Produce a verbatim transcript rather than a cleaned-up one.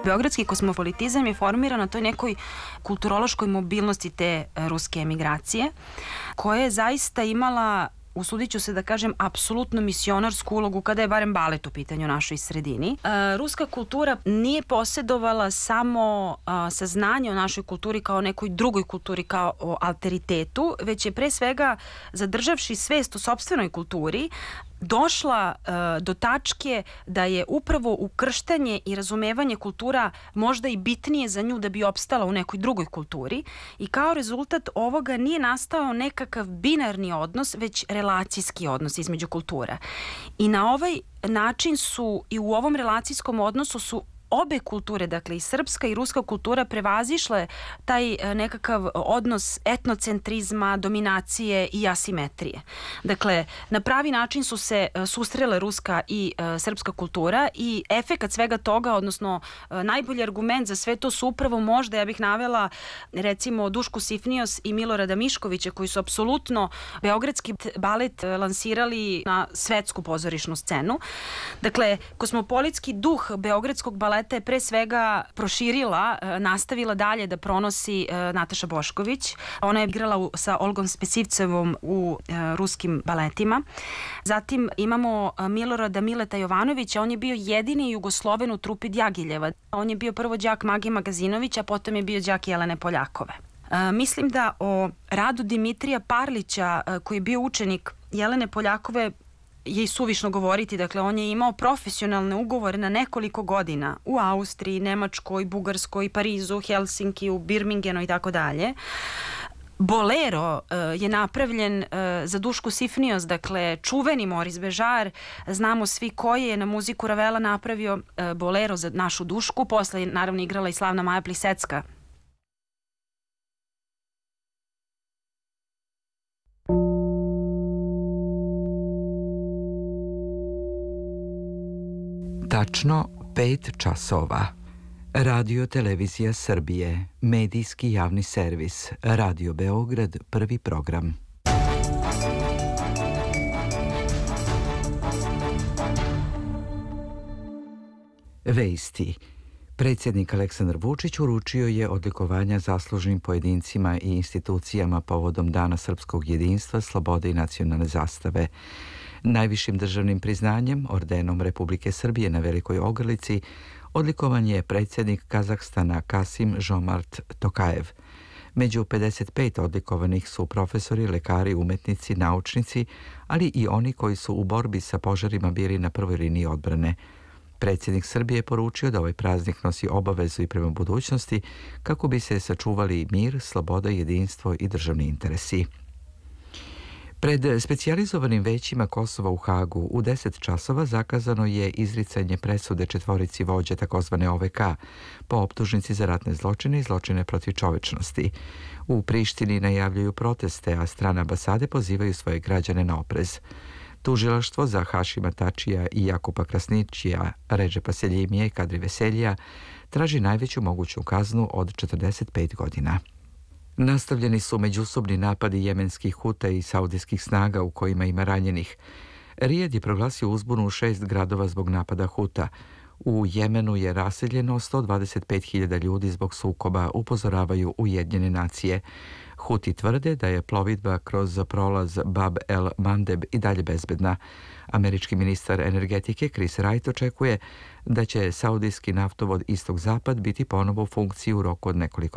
Beogradski kosmopolitizam je formiran na toj nekoj kulturološkoj mobilnosti te ruske emigracije, koja je zaista imala, usudit ću se da kažem, apsolutno misionarsku ulogu kada je barem balet u pitanju u našoj sredini. E, ruska kultura nije posjedovala samo a, saznanje o našoj kulturi kao nekoj drugoj kulturi, kao o alteritetu, već je pre svega, zadržavši svest o sopstvenoj kulturi, došla uh, do tačke da je upravo ukrštanje i razumevanje kultura možda i bitnije za nju da bi opstala u nekoj drugoj kulturi, i kao rezultat ovoga nije nastao nekakav binarni odnos, već relacijski odnos između kultura. I na ovaj način su i u ovom relacijskom odnosu su obe kulture, dakle i srpska i ruska kultura, prevazišle taj nekakav odnos etnocentrizma, dominacije i asimetrije. Dakle, na pravi način su se susrele ruska i uh, srpska kultura, i efekat svega toga, odnosno uh, najbolji argument za sve to su upravo, možda ja bih navela recimo Dušku Sifnios i Milorada Miškovića, koji su apsolutno beogradski balet lansirali na svetsku pozorišnu scenu. Dakle, kosmopolitski duh beogradskog baleta je pre svega proširila, nastavila dalje da pronosi Nataša Bošković. Ona je igrala sa Olgom Spesivcevom u ruskim baletima. Zatim imamo Milorada Mileta Jovanovića, on je bio jedini Jugosloven u trupi Djagiljeva. On je bio prvo đak Mage Magazinovića, potom je bio đak Jelene Poljakove. Mislim da o radu Dimitrija Parlića, koji je bio učenik Jelene Poljakove, je i suvišno govoriti. Dakle, on je imao profesionalne ugovore na nekoliko godina u Austriji, Nemačkoj, Bugarskoj, Parizu, Helsinkiju, Birmingenu i tako dalje. Bolero uh, je napravljen uh, za Dušku Sifnios, dakle čuveni Moris Bežar, znamo svi koji je na muziku Ravela napravio uh, bolero za našu Dušku, posle je naravno igrala i slavna Maja Plisecka. Tačno pet časova. Radio Televizija Srbije, medijski javni servis, Radio Beograd, prvi program. Vesti. Predsjednik Aleksandar Vučić uručio je odlikovanja zaslužnim pojedincima i institucijama povodom Dana srpskog jedinstva, slobode i nacionalne zastave. Najvišim državnim priznanjem, ordenom Republike Srbije na Velikoj Ogrlici, odlikovan je predsjednik Kazahstana Kasim Žomart Tokajev. Među pedeset pet odlikovanih su profesori, lekari, umetnici, naučnici, ali i oni koji su u borbi sa požarima bili na prvoj liniji odbrane. Predsjednik Srbije je poručio da ovaj praznik nosi obavezu i prema budućnosti kako bi se sačuvali mir, sloboda, jedinstvo i državni interesi. Pred specijalizovanim većima Kosova u Hagu u deset časova zakazano je izricanje presude četvorici vođa takozvane O V K po optužnici za ratne zločine i zločine protiv čovečnosti. U Prištini najavljuju proteste, a strane ambasade pozivaju svoje građane na oprez. Tužilaštvo za Hašima Tačija i Jakupa Krasničija, Redžepa Seljimija i Kadri Veseljija traži najveću moguću kaznu od četrdeset pet godina. Nastavljeni su međusobni napadi jemenskih Huta i saudijskih snaga u kojima ima ranjenih. Rijad je proglasio uzbunu u šest gradova zbog napada Huta. U Jemenu je raseljeno sto dvadeset pet hiljada ljudi zbog sukoba, upozoravaju Ujedinjene nacije. Huti tvrde da je plovidba kroz prolaz Bab el Mandeb i dalje bezbedna. Američki ministar energetike Chris Wright očekuje da će saudijski naftovod Istok-Zapad biti ponovo u funkciji u roku od nekoliko